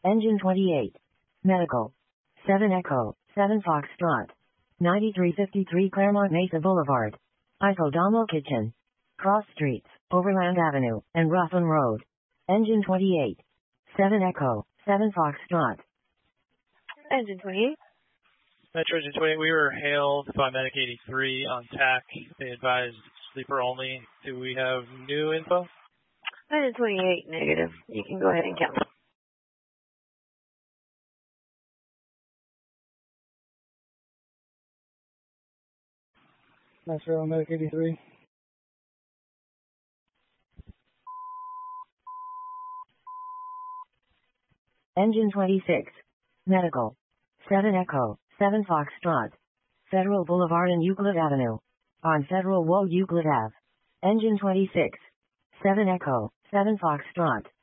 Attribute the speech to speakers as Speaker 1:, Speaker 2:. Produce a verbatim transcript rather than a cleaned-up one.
Speaker 1: Engine twenty-eight. Medical. seven Echo, seven Foxtrot. ninety-three fifty-three Claremont Mesa Boulevard. Isodomal Kitchen. Cross Streets, Overland Avenue, and Ruffin Road. Engine twenty-eight. seven Echo, seven Foxtrot.
Speaker 2: Engine twenty-eight.
Speaker 3: Metro Engine twenty-eight, we were hailed by Medic eighty-three on T A C. They advised sleeper only. Do we have new info?
Speaker 2: Engine twenty-eight, negative. You can go ahead and count.
Speaker 4: Metro Medic eighty-three.
Speaker 1: Engine twenty-six. Medical. seven Echo, seven Foxtrot. Federal Boulevard and Euclid Avenue. On Federal Road, Euclid Ave. Engine twenty-six. seven Echo, seven Foxtrot.